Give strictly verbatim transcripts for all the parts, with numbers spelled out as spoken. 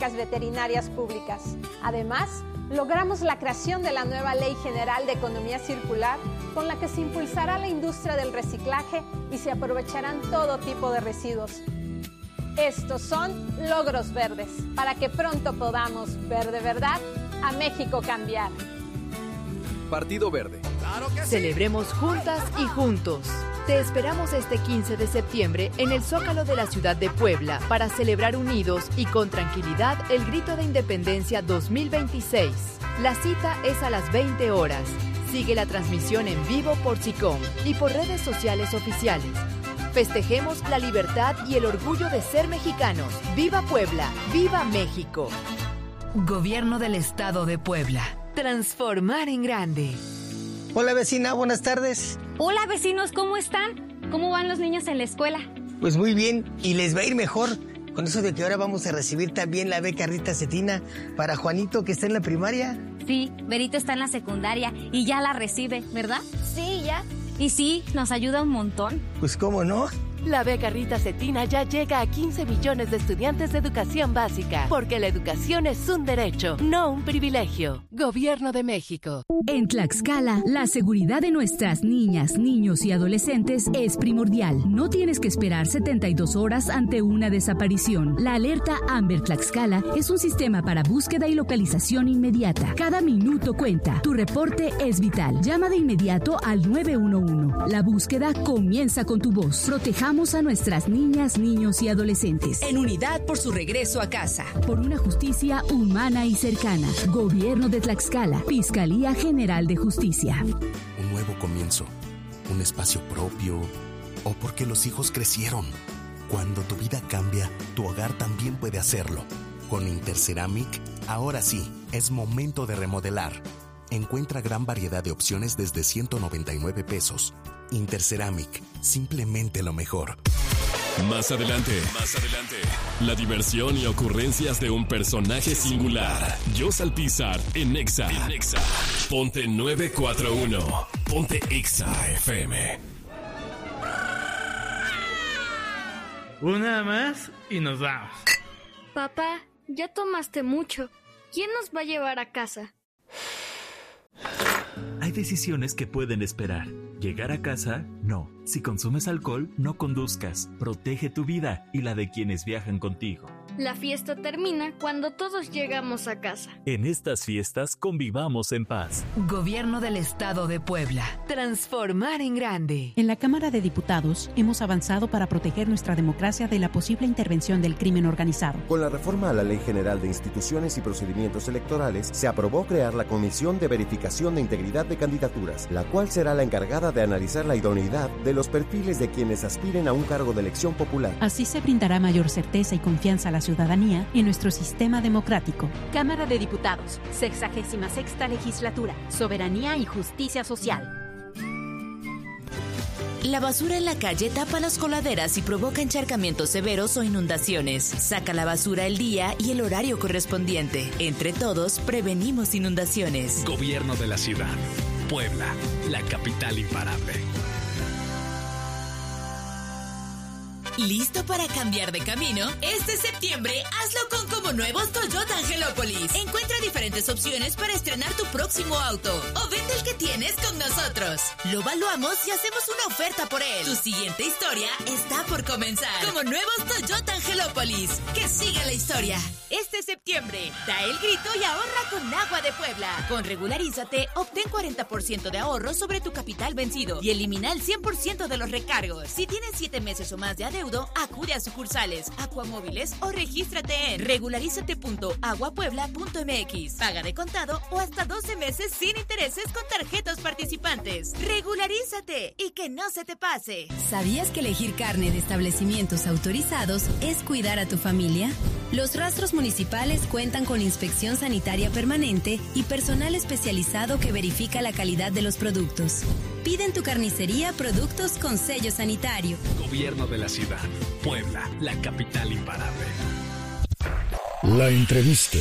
prácticas veterinarias públicas. Además, logramos la creación de la nueva Ley General de Economía Circular, con la que se impulsará la industria del reciclaje y se aprovecharán todo tipo de residuos. Estos son logros verdes, para que pronto podamos ver de verdad a México cambiar. Partido Verde. ¡Claro que sí! Celebremos juntas y juntos. Te esperamos este quince de septiembre en el Zócalo de la ciudad de Puebla para celebrar unidos y con tranquilidad el Grito de Independencia dos mil veintiséis. La cita es a las veinte horas. Sigue la transmisión en vivo por SICOM y por redes sociales oficiales. Festejemos la libertad y el orgullo de ser mexicanos. ¡Viva Puebla! ¡Viva México! Gobierno del Estado de Puebla. Transformar en grande. Hola vecina, buenas tardes. Hola vecinos, ¿cómo están? ¿Cómo van los niños en la escuela? Pues muy bien, y les va a ir mejor con eso de que ahora vamos a recibir también la beca Rita Cetina para Juanito, que está en la primaria. Sí, Berito está en la secundaria y ya la recibe, ¿verdad? Sí, ya. Y sí, nos ayuda un montón. Pues cómo no. La beca Rita Cetina ya llega a quince millones de estudiantes de educación básica, porque la educación es un derecho, no un privilegio. Gobierno de México. En Tlaxcala, la seguridad de nuestras niñas, niños y adolescentes es primordial. No tienes que esperar setenta y dos horas ante una desaparición. La alerta Amber Tlaxcala es un sistema para búsqueda y localización inmediata. Cada minuto cuenta. Tu reporte es vital. Llama de inmediato al nueve uno uno. La búsqueda comienza con tu voz. Protejamos a nuestras niñas, niños y adolescentes. En unidad por su regreso a casa. Por una justicia humana y cercana. Gobierno de Tlaxcala. Fiscalía General de Justicia. Un nuevo comienzo. Un espacio propio. O porque los hijos crecieron. Cuando tu vida cambia, tu hogar también puede hacerlo. Con Interceramic, ahora sí, es momento de remodelar. Encuentra gran variedad de opciones desde ciento noventa y nueve pesos. Interceramic, simplemente lo mejor. Más adelante, más adelante, la diversión y ocurrencias de un personaje singular. Jos Alpizar en Exa. En Exa. Ponte nueve cuatro uno. Ponte Exa F M. Una más y nos vamos. Papá, ya tomaste mucho. ¿Quién nos va a llevar a casa? Hay decisiones que pueden esperar. Llegar a casa, no. Si consumes alcohol, no conduzcas. Protege tu vida y la de quienes viajan contigo. La fiesta termina cuando todos llegamos a casa. En estas fiestas convivamos en paz. Gobierno del Estado de Puebla. Transformar en grande. En la Cámara de Diputados hemos avanzado para proteger nuestra democracia de la posible intervención del crimen organizado. Con la reforma a la Ley General de Instituciones y Procedimientos Electorales, se aprobó crear la Comisión de Verificación de Integridad de Candidaturas, la cual será la encargada de analizar la idoneidad de los perfiles de quienes aspiren a un cargo de elección popular. Así se brindará mayor certeza y confianza a la ciudadanía en nuestro sistema democrático. Cámara de Diputados, sexagésima sexta legislatura, soberanía y justicia social. La basura en la calle tapa las coladeras y provoca encharcamientos severos o inundaciones. Saca la basura el día y el horario correspondiente. Entre todos, prevenimos inundaciones. Gobierno de la ciudad. Puebla, la capital imparable. ¿Listo para cambiar de camino? Este septiembre, hazlo con como nuevos Toyota Angelópolis. Encuentra diferentes opciones para estrenar tu próximo auto o vende el que tienes con nosotros. Lo evaluamos y hacemos una oferta por él. Tu siguiente historia está por comenzar. Como nuevos Toyota Angelópolis. Que siga la historia. Este septiembre, da el grito y ahorra con Agua de Puebla. Con Regularízate, obtén cuarenta por ciento de ahorro sobre tu capital vencido y elimina el cien por ciento de los recargos. Si tienes siete meses o más de adeudo, acude a sucursales, Acuamóviles o regístrate en regularízate punto aguapuebla punto m x. Paga de contado o hasta doce meses sin intereses con tarjetas participantes. Regularízate y que no se te pase. ¿Sabías que elegir carne de establecimientos autorizados es cuidar a tu familia? Los rastros municipales cuentan con inspección sanitaria permanente y personal especializado que verifica la calidad de los productos. Pide en tu carnicería productos con sello sanitario. Gobierno de la ciudad. Puebla, la capital imparable. La entrevista.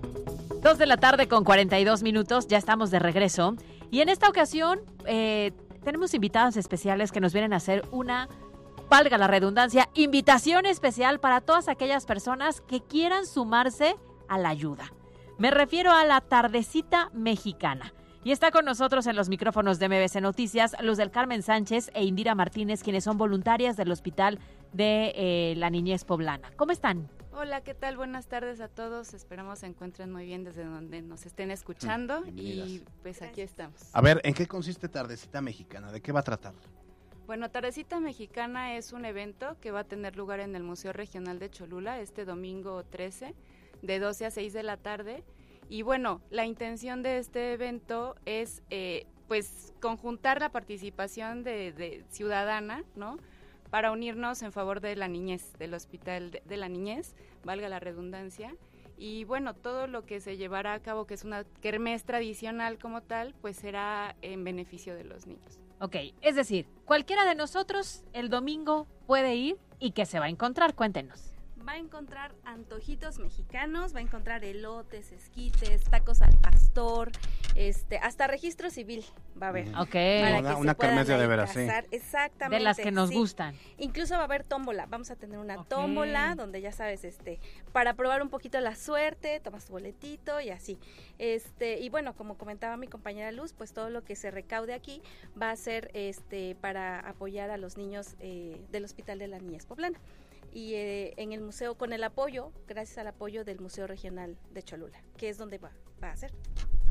Dos de la tarde con cuarenta y dos minutos, ya estamos de regreso. Y en esta ocasión, eh, tenemos invitados especiales que nos vienen a hacer una, valga la redundancia, invitación especial para todas aquellas personas que quieran sumarse a la ayuda. Me refiero a la Tardecita Mexicana. Y está con nosotros en los micrófonos de M B C Noticias Luz del Carmen Sánchez e Indira Martínez, quienes son voluntarias del Hospital de eh, la Niñez Poblana. ¿Cómo están? Hola, ¿qué tal? Buenas tardes a todos. Esperamos se encuentren muy bien desde donde nos estén escuchando y pues aquí estamos. A ver, ¿en qué consiste Tardecita Mexicana? ¿De qué va a tratar? Bueno, Tardecita Mexicana es un evento que va a tener lugar en el Museo Regional de Cholula este domingo trece, de doce a seis de la tarde. Y bueno, la intención de este evento es eh, pues conjuntar la participación de, de ciudadana, ¿no?, para unirnos en favor de la niñez, del Hospital de, de la Niñez, valga la redundancia. Y bueno, todo lo que se llevará a cabo, que es una kermés tradicional como tal, pues será en beneficio de los niños. Ok, es decir, cualquiera de nosotros el domingo puede ir y ¿qué se va a encontrar? Cuéntenos. Va a encontrar antojitos mexicanos, va a encontrar elotes, esquites, tacos al pastor, este, hasta registro civil va a haber. Ok. Una, una kermés de veras, sí. Exactamente. De las que nos sí. gustan. Incluso va a haber tómbola, vamos a tener una okay. tómbola donde ya sabes, este, para probar un poquito la suerte, tomas tu boletito y así. Este, y bueno, como comentaba mi compañera Luz, pues todo lo que se recaude aquí va a ser este para apoyar a los niños eh, del Hospital de la Niñez Poblana. Y eh, en el museo, con el apoyo, gracias al apoyo del Museo Regional de Cholula, que es donde va, va a ser.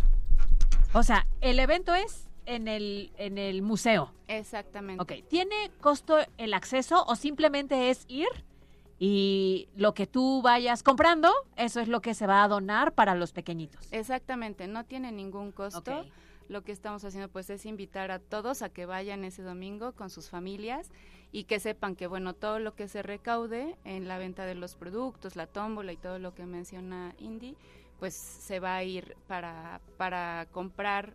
O sea, el evento es en el, en el museo. Exactamente. Ok, ¿tiene costo el acceso o simplemente es ir y lo que tú vayas comprando, eso es lo que se va a donar para los pequeñitos? Exactamente, no tiene ningún costo. Okay. Lo que estamos haciendo pues es invitar a todos a que vayan ese domingo con sus familias y que sepan que bueno, todo lo que se recaude en la venta de los productos, la tómbola y todo lo que menciona Indy, pues se va a ir para, para comprar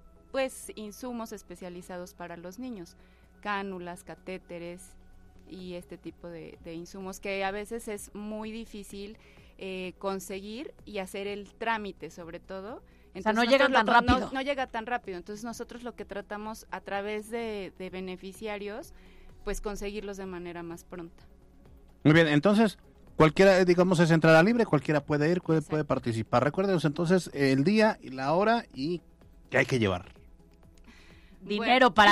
pues insumos especializados para los niños, cánulas, catéteres y este tipo de, de insumos que a veces es muy difícil eh, conseguir y hacer el trámite sobre todo. Entonces, o sea, no llega tan rápido. No, no llega tan rápido, entonces nosotros lo que tratamos a través de, de beneficiarios, pues conseguirlos de manera más pronta. Muy bien, entonces cualquiera, digamos, es entrada libre, cualquiera puede ir, puede, puede participar. Recuérdenos entonces el día y la hora y qué hay que llevar. Dinero bueno. para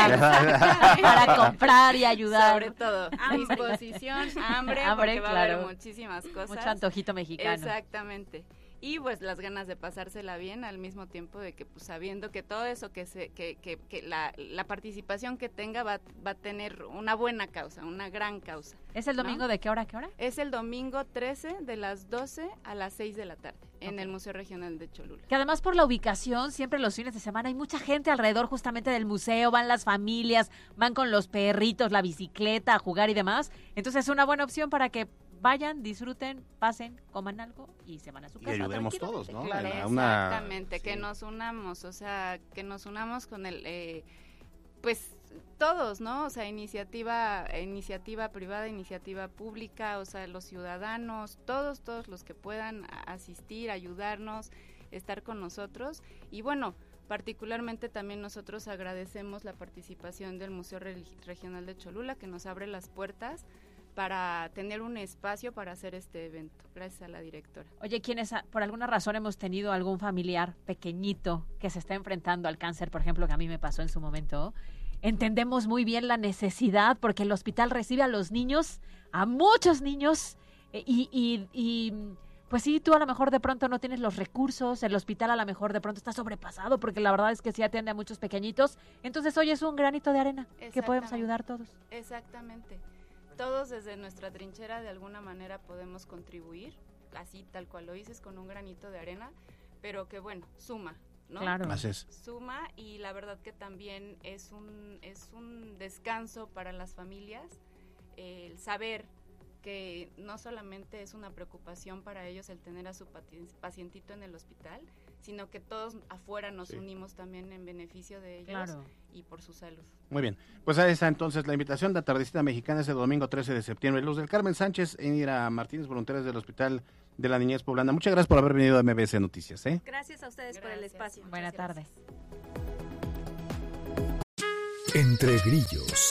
gastar, para comprar y ayudar. Sobre todo, disposición, hambre, hambre porque va claro. a haber muchísimas cosas. Mucho antojito mexicano. Exactamente. Y pues las ganas de pasársela bien al mismo tiempo de que pues sabiendo que todo eso que se que, que, que la, la participación que tenga va, va a tener una buena causa, una gran causa. ¿Es el domingo, ¿no? De qué hora a qué hora? Es el domingo trece de las doce a las seis de la tarde en okay. el Museo Regional de Cholula. Que además por la ubicación, siempre los fines de semana hay mucha gente alrededor justamente del museo, van las familias, van con los perritos, la bicicleta a jugar y demás. Entonces es una buena opción para que vayan, disfruten, pasen, coman algo y se van a su casa. Y ayudemos todos, ¿no? Claro, exactamente, una... que sí. nos unamos, o sea, que nos unamos con el, eh, pues todos, ¿no? O sea, iniciativa, iniciativa privada, iniciativa pública, o sea, los ciudadanos, todos, todos los que puedan asistir, ayudarnos, estar con nosotros y bueno, particularmente también nosotros agradecemos la participación del Museo Re- Regional de Cholula que nos abre las puertas para tener un espacio para hacer este evento, gracias a la directora. Oye, quienes por alguna razón hemos tenido algún familiar pequeñito que se está enfrentando al cáncer, por ejemplo, que a mí me pasó en su momento, entendemos muy bien la necesidad porque el hospital recibe a los niños, a muchos niños, y, y, y pues sí, tú a lo mejor de pronto no tienes los recursos, el hospital a lo mejor de pronto está sobrepasado porque la verdad es que sí atiende a muchos pequeñitos, entonces hoy es un granito de arena que podemos ayudar todos. Exactamente. Todos desde nuestra trinchera de alguna manera podemos contribuir, así tal cual lo dices, con un granito de arena, pero que bueno, suma, ¿no? Claro. Así es. Suma y la verdad que también es un, es un descanso para las familias, eh, el saber que no solamente es una preocupación para ellos el tener a su pacientito en el hospital, sino que todos afuera nos sí. unimos también en beneficio de ellos claro. y por su salud. Muy bien, pues ahí está entonces la invitación de la Tardecita Mexicana ese domingo trece de septiembre. Luz del Carmen Sánchez e Indira Martínez, voluntarias del Hospital de la Niñez Poblana. Muchas gracias por haber venido a M B C Noticias. ¿eh? Gracias a ustedes gracias. por el espacio. Buenas tardes. Entre grillos,